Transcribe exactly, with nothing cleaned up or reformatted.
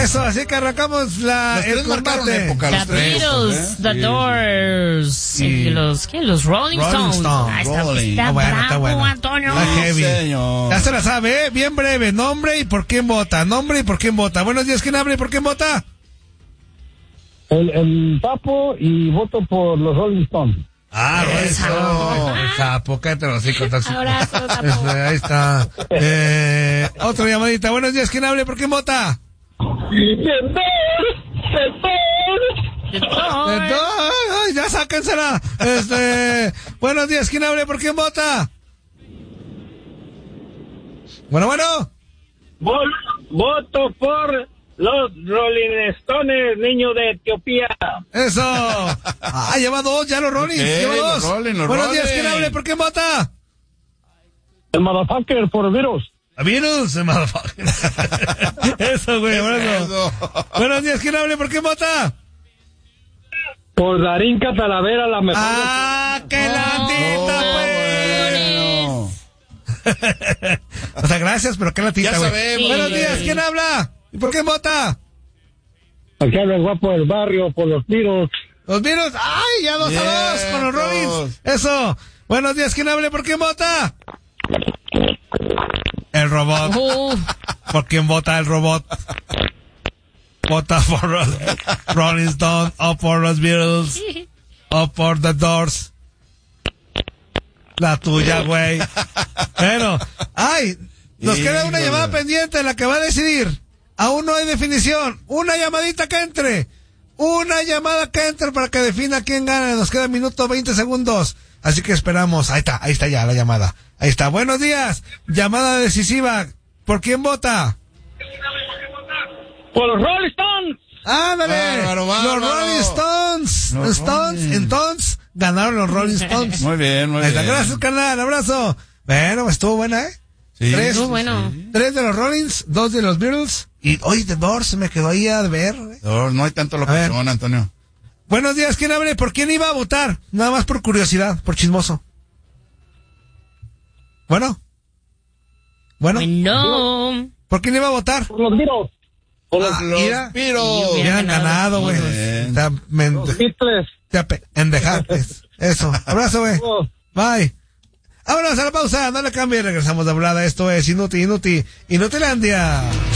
Eso, así que arrancamos la, el combate. Época, The Beatles, The Doors, y los, ¿qué? Los Rolling, Rolling Stones. Stones. Ah, está, Rolling. está Ah, bueno, bravo, está bueno. Antonio. Está heavy. Señor. Ya se la sabe, ¿eh? Bien breve. Nombre y por quién vota. Nombre y por quién vota. Buenos días, ¿quién habla y por quién vota? El, el Papo y voto por los Rolling Stones. Ah, Eso. eso. El sapo, cállate los hocico, tóxico. Abrazo, Sapo. Este, ahí está. Eh, otra llamadita. Buenos días, ¿quién habla y por quién vota? The Doors. Entonces, ay, ya sáquensela. Este, buenos días, ¿quién habla y por quién vota? Bueno, bueno. Voto por los Rolling Stones, niño de Etiopía. Eso. Ah, lleva dos, ya los Rollins. Ok, lleva los dos. Rolling, los buenos días, Rolling. ¿quién habla y por quién vota? El motherfucker por virus. A Beatles, motherfucker. Eso, güey, bueno. Eso. Buenos días, ¿quién habla y por quién vota? Por Darín Catalavera, la mejor. Ah, qué Oh, latita, bueno. pues. O sea, gracias, pero qué latita, Ya güey. sabemos. Buenos días, ¿quién habla? ¿Y por quién vota? Aquí habla el guapo del barrio por los tiros. Los Beatles. ¡Ay, ya dos a dos con los Rollins! Eso. Buenos días, ¿quién habla y por quién vota? El robot. Uh, ¿Por quién vota el robot? Vota por los Rolling Stones o por los Beatles o por The Doors. La tuya, güey. Bueno, ay, nos queda una Híjole. llamada pendiente en la que va a decidir. Aún no hay definición. Una llamadita que entre. Una llamada que entre para que defina quién gana. Nos queda minuto veinte segundos. Así que esperamos. Ahí está, ahí está ya la llamada. Ahí está. Buenos días. Llamada decisiva. ¿Por quién vota? Por los Rolling Stones. ¡Ándale! Bárbaro, bárbaro. Los Rolling Stones. Los Stones, Rolling. entonces, ganaron los Rolling Stones. Muy bien, muy Ahí está. bien. Gracias, carnal. Abrazo. Bueno, estuvo buena, ¿eh? Sí, Tres. estuvo bueno. Tres de los Rollins, dos de los Beatles. Y hoy The Doors me quedó ahí a ver. ¿eh? No, no hay tanto locución, Antonio. Buenos días, ¿quién habla? ¿Por quién iba a votar? Nada más por curiosidad, por chismoso. Bueno. Bueno. no. ¿Por quién iba a votar? Por los virus. Por los, Ah, Los mira. Piros. Hubieran ganado, güey. Muy bien. Te men- los Beatles. te ape- endejates. Eso. Abrazo, güey. Bye. Vámonos a la pausa. No le cambie. Regresamos de volada. Esto es Inútil, Inútil, Inutilandia.